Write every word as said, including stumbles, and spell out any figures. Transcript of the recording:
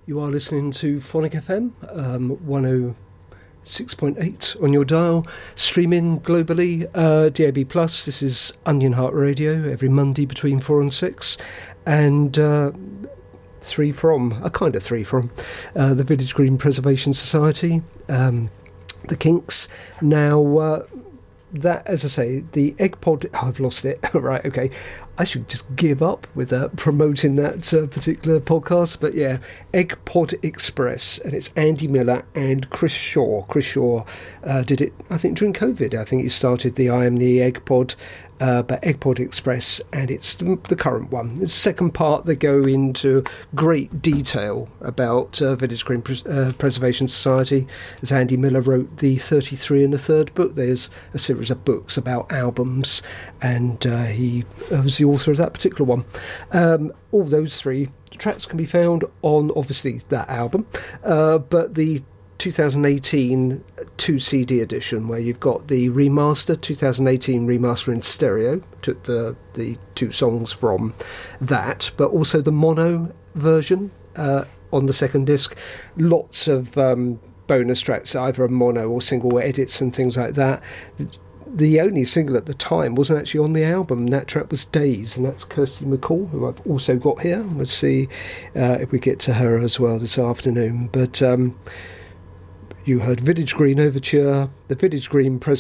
You are listening to Phonic F M, um, one oh six point eight on your dial, streaming globally, uh, D A B plus. This is Onion Heart Radio every Monday between four and six, and uh, three from, a kind of three from, uh, the Village Green Preservation Society, um, the Kinks. Now, uh, that, as I say, the Egg Pod... Oh, I've lost it. Right, okay. I should just give up with uh, promoting that uh, particular podcast. But yeah, Egg Pod Express, and it's Andy Miller and Chris Shaw. Chris Shaw uh, did it, I think, during COVID. I think he started the I Am the Egg Pod, uh, but Egg Pod Express, and it's the, the current one. It's the second part. They go into great detail about uh, Village Green Pres- uh, Preservation Society. As Andy Miller wrote the thirty-three and a third book, there's a series of books about albums, and uh, he uh, was the author of that particular one. Um, all those three tracks can be found on, obviously, that album, uh, but the two thousand eighteen two C D edition, where you've got the remaster, two thousand eighteen remaster in stereo, took the, the two songs from that, but also the mono version uh, on the second disc. Lots of um, bonus tracks, either a mono or single edits and things like that. The only single at the time wasn't actually on the album, and that track was Days, and that's Kirsty MacColl, who I've also got here. We'll see uh, if we get to her as well this afternoon. But um, you heard Village Green Overture, the Village Green Preservation